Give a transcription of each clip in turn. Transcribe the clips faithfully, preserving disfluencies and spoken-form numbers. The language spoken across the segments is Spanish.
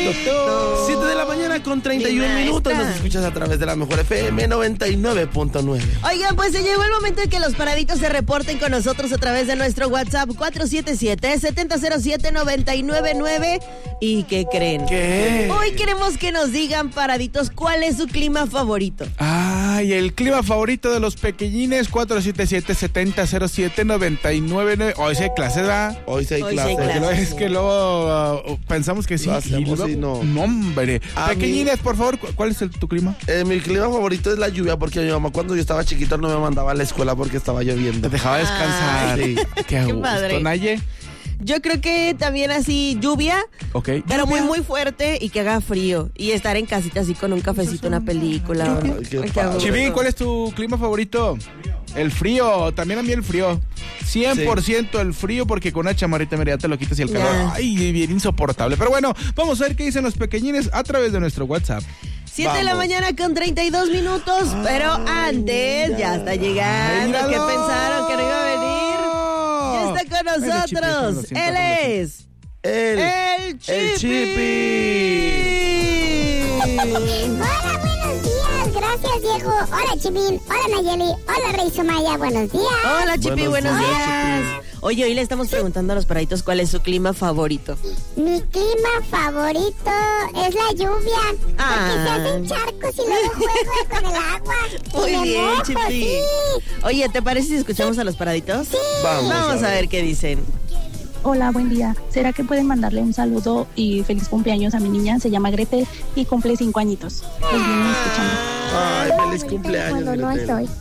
Doctor. siete de la mañana con treinta y uno minutos. Nos escuchas a través de la Mejor F M noventa y nueve punto nueve. Oigan, pues se llegó el momento de que los paraditos se reporten con nosotros a través de nuestro WhatsApp cuatro siete siete, siete cero cero siete, nueve nueve nueve. ¿Y qué creen? ¿Qué? Hoy queremos que nos digan, paraditos, ¿cuál es su clima favorito? Ay, el clima favorito de los pequeñines, cuatro siete siete, siete cero siete, nueve nueve nueve. Hoy sí hay clases, ¿verdad? Hoy sí hay Hoy sí hay clases. clases. Porque es que luego uh, pensamos que sí. Lo hacemos y luego, y no. No, hombre. A Pequeñines, mí- por favor, ¿cu- ¿cuál es el- tu clima? Eh, mi clima favorito es la lluvia, porque mi mamá cuando yo estaba chiquito no me mandaba a la escuela porque estaba lloviendo. Te dejaba descansar. Ay, sí. Qué, Qué gusto, padre. Naye. Yo creo que también así lluvia, Ok. pero muy Lluvia. muy fuerte y que haga frío. Y estar en casita así con un cafecito, una película. Ay, qué Ay, padre. gusto. Chivín, ¿cuál es tu clima favorito? El frío, también a mí el frío. cien por ciento el frío, porque con una chamarrita media te lo quitas y el calor, Ya. ay, bien insoportable. Pero bueno, vamos a ver qué dicen los pequeñines a través de nuestro WhatsApp. siete de la Vamos. mañana con treinta y dos minutos, pero antes ya está llegando. Ay, ¿Qué míralo. pensaron que no iba a venir? Ya está con Ay, de Chipi, nosotros. lo siento, Él lo siento. es El, el Chipi. el Chipi. Hola, buenos días. Gracias, Diego. Hola, Chipín. Hola, Nayeli. Hola, Rey Sumaya. Buenos días. Hola, Chipi, buenos, Buenos días. días, Oye, hoy le estamos preguntando a los paraditos cuál es su clima favorito. Mi clima favorito es la lluvia. Porque Ah. se hacen charcos y luego juego con el agua. Y Muy me bien, mojo, Chipi. sí. Oye, ¿te parece si escuchamos a los paraditos? Sí. Vamos, Vamos a ver qué dicen. Hola, buen día. ¿Será que pueden mandarle un saludo y feliz cumpleaños a mi niña? Se llama Gretel y cumple cinco añitos. Los vienen escuchando. Ay, feliz cumpleaños, Cuando no Gretel. estoy.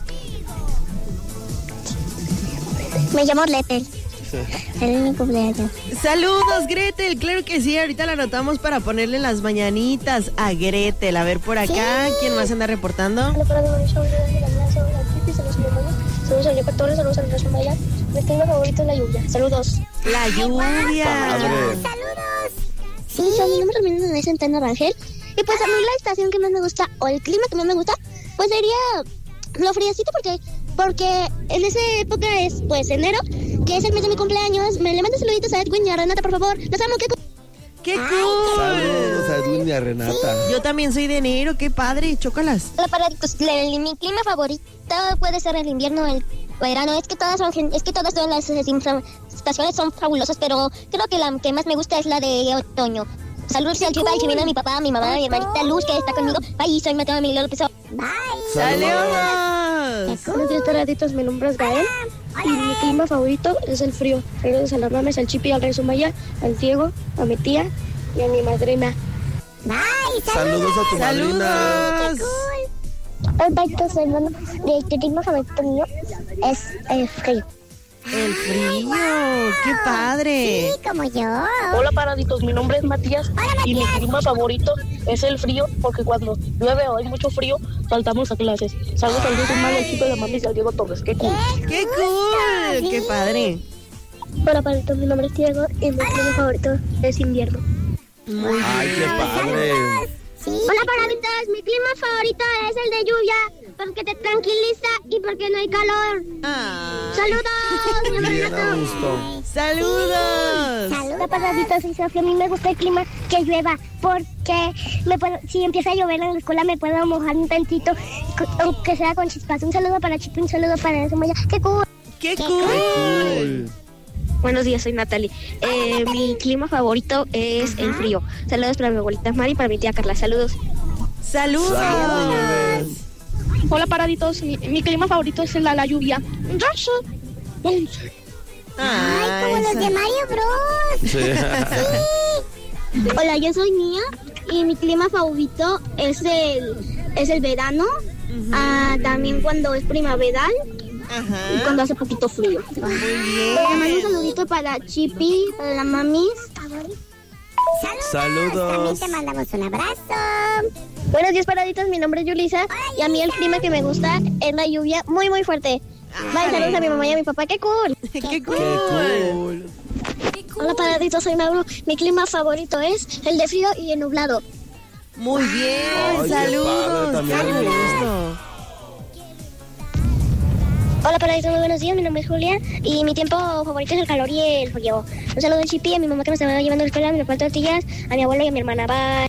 Me llamo Gretel. Feliz mi cumpleaños. Saludos, Gretel. Claro que sí, ahorita la anotamos para ponerle las mañanitas a Gretel. A ver por acá, Sí. ¿quién más anda reportando? Hola, para saludos a la Chipi, saludos a mi hermano, saludos a Diego Torres, saludos a Andrés Maya. Mi clima favorito es la lluvia. Saludos. La lluvia. Padre. ¡Saludos! Sí, mi nombre es Menina Centeno Rangel. Y pues a mí la estación que más me gusta, o el clima que más me gusta, pues sería lo friecito, porque porque en esa época es pues enero, que es el mes de mi cumpleaños. Me le mando saluditos a Edwin y a Renata, por favor. Los amo, qué cu- ¡Qué cool! Saludos a Edwin y a Renata. Yo también soy de enero, qué padre, chócalas. Hola, paraditos. El- Mi clima favorito puede ser el invierno, el verano. Es que todas son, gen- es que todas son las eh, infra- estaciones son fabulosas, pero creo que la que más me gusta es la de otoño. Saludos al Chipa, al Chimino, a mi papá, a mi mamá, a mi hermanita Luz, que está conmigo. Bye, soy Mateo Emilio López. Bye. ¡Saludos! Buenos días, paraditos. Mi nombre es Gael. Y mi clima favorito es el frío. Saludos a las mames, al Chipi, al Rey Sumaya, al Diego, a mi tía y a mi madrina. Bye. Saludos a tu madrina. ¡Saludos! Paraditos, hermano. Mi clima favorito mío es el frío. El frío, qué padre. Sí, como yo. Hola paraditos, mi nombre es Matías y mi clima favorito es el frío, porque cuando llueve o hay mucho frío saltamos a clases. Saludos al Jesús Mario, al Chico de la Mami y al Diego Torres. Qué cool. ¡Qué cool! ¡Qué padre! Hola paraditos, mi nombre es Diego y mi clima favorito es invierno. Muy bien. Ay, qué padre. Sí. Hola paraditos, mi clima favorito es el de lluvia, porque te tranquiliza y porque no hay calor. Ah, ¡Saludos! Bien a gusto. ¡Saludos! Hola paraditos, soy Sofía. A mí me gusta el clima que llueva, porque me puedo, si empieza a llover en la escuela me puedo mojar un tantito, co- aunque sea con chispas. Un saludo para Chipi, un saludo para Sumaya. ¡Qué cool! ¡Qué Qué cool! cool. Buenos días, soy Natalie. Eh, mi clima favorito es el frío. Saludos para mi abuelita Mari y para mi tía Carla. Saludos. ¡Saludos! Saludos, bebés. Hola paraditos, mi, mi clima favorito es la, la lluvia. Ay, como los de Mario Bros. Sí. Hola, yo soy Mía y mi clima favorito es el, es el verano. Ah, también cuando es primaveral y Ajá. cuando hace poquito frío. Muy Le mando un bien. saludito para Chipi, para la mamis. Saludos. Saludos. También te mandamos un abrazo. Buenos días, paraditos. Mi nombre es Yulisa y a mí el clima que me gusta es la lluvia muy, muy fuerte. Bye, saludos a mi mamá y a mi papá. ¡Qué cool! ¡Qué Qué cool! cool. Hola, paraditos. Soy Mauro. Mi clima favorito es el de frío y el nublado. Muy bien, Ay, qué saludos. padre también. ¡Qué gusto! Hola, paraditos, muy buenos días. Mi nombre es Julia y mi tiempo favorito es el calor y el frío. Un saludo al Chipi, a mi mamá que me estaba llevando a la escuela, a mi papá tortillas, a mi abuela y a mi hermana. Bye.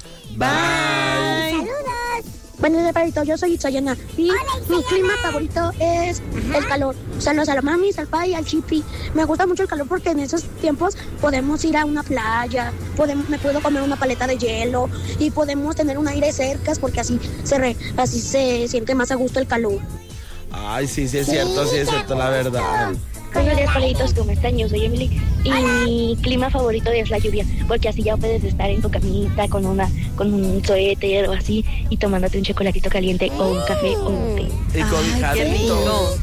Bye. Saludos. Buenos días, paraditos. Yo soy Itzayana y mi clima favorito es el calor. Saludos a la mami, al pai y al Chipi. Me gusta mucho el calor porque en esos tiempos podemos ir a una playa, podemos, me puedo comer una paleta de hielo y podemos tener un aire cerca porque así se, re, así se siente más a gusto el calor. Ay, sí, sí es cierto, sí es cierto, la verdad. Buenos días, paraditos, ¿cómo están? Yo soy Emily y mi clima favorito es la lluvia, porque así ya puedes estar en tu camita con una con un suéter o así y tomándote un chocolatito caliente o un café o un té. Y cobijadito.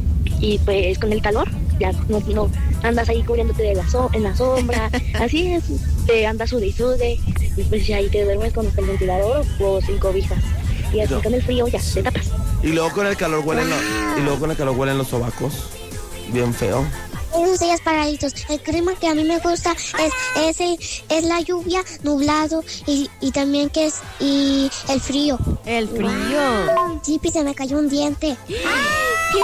Y pues con el calor ya no, no andas ahí cubriéndote de la so, en la sombra, así es, te andas sude y sude y pues ya ahí te duermes con el ventilador o sin cobijas. Y así no. Con el frío ya te tapas. Y luego con el calor huelen los, y luego con el calor huelen los sobacos. Bien feo. Buenos días, paraditos. El clima que a mí me gusta es es, el, es la lluvia, nublado y, y también que es y el frío. El frío. Wow. Chipi, se me cayó un diente. ¡Ay, qué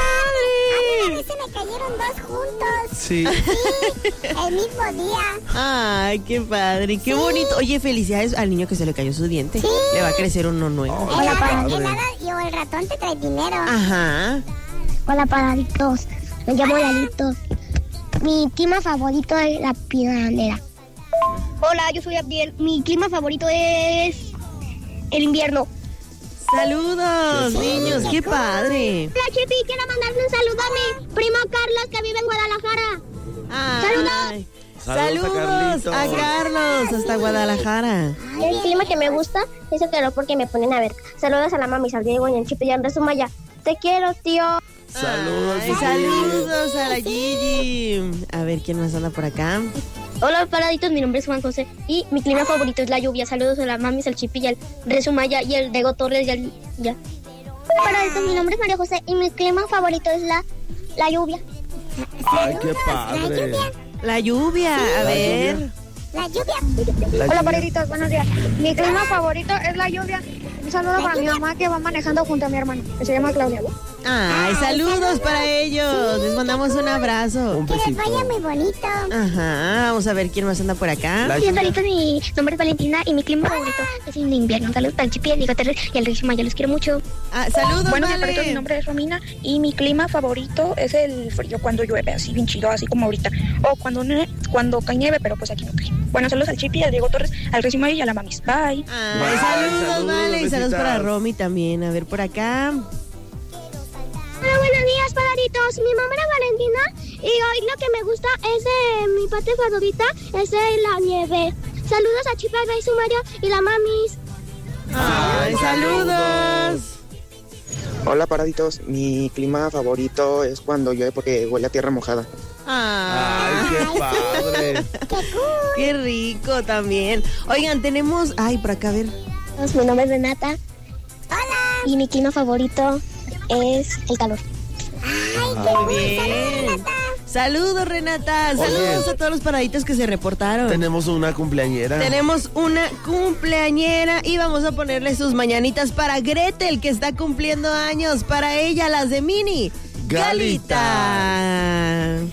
padre! A mí se me cayeron dos juntos. Sí. Sí, el mismo día. Ay, qué padre, qué sí. bonito. Oye, felicidades al niño que se le cayó su diente. Sí. Le va a crecer uno nuevo. Oh, el, hada, padre. el hada y o el ratón te trae dinero. Ajá. Hola, paraditos. Me llamo Lalito. Mi clima favorito es la piedra. Hola, yo soy Abdiel. Mi clima favorito es el invierno. Saludos, qué niños, padre. qué padre. Hola, Chipi, quiero mandarle un saludo a mi primo Carlos que vive en Guadalajara. Ay, Saludos, saludos a, a Carlos hasta Guadalajara. El clima que me gusta es el calor porque me ponen a ver. Saludos a la mami, al Diego y al Chipi y a Andrés Sumaya. Te quiero, tío. Saludos. Ay, saludos a la Gigi. A ver, ¿quién más anda por acá? Hola, paraditos, mi nombre es Juan José y mi clima favorito es la lluvia. Saludos a la mami, al Chipi y al Resumaya y el Diego Torres y al... Ya. Hola, paraditos, mi nombre es María José y mi clima favorito es la, la lluvia. Ay, qué padre. La lluvia, a La ver. lluvia. La lluvia. La Hola, lluvia. paraditos, buenos días. Mi clima favorito es la lluvia. Un saludo para mi mamá que va manejando junto a mi hermano, que se llama Claudia. Ay, saludos para ellos. Les mandamos un abrazo. Un Que les besito. vaya muy bonito. Ajá, vamos a ver quién más anda por acá. La Hola, lluvia. paraditos, mi nombre es Valentina y mi clima favorito es el invierno. Saludos para el Chipi, el Diego Torres y el Resumaya. Los quiero mucho. Ah, saludos, Bueno, vale. paraditos, mi nombre es Romina y mi clima favorito es el frío cuando llueve, así bien chido, así como ahorita. O cuando ne cuando cae nieve, pero pues aquí no cae. Bueno, saludos al Chipi, al Diego Torres, al Resumaya y a la mamis. Bye. Ay, Bye, saludos, saludos, vale. Y saludos besitas. para Romy también. A ver por acá. Hola, buenos días, paraditos. Mi nombre es Valentina y hoy lo que me gusta es eh, mi parte favorita es eh, la nieve. Saludos a Chipa, Rey Sumario y la mamis. Ay, saludos. Hola, paraditos. Mi clima favorito es cuando llueve porque huele a tierra mojada. Ay, Ay, qué padre. qué rico también. Oigan, tenemos... Ay, por acá, a ver. Mi nombre es Renata. Hola. Y mi clima favorito es el calor. Muy bien. Saludos, Renata. Saludos Oye. a todos los paraditos que se reportaron. Tenemos una cumpleañera. Tenemos una cumpleañera y vamos a ponerle sus mañanitas para Gretel, que está cumpliendo años. Para ella, las de Mini Galita. Galita.